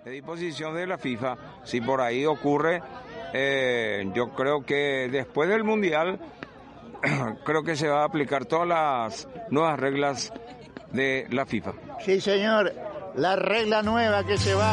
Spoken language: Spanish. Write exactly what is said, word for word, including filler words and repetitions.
de disposición de la FIFA. Si por ahí ocurre, eh, yo creo que después del Mundial, creo que se va a aplicar todas las nuevas reglas de la FIFA. Sí, señor, la regla nueva que se va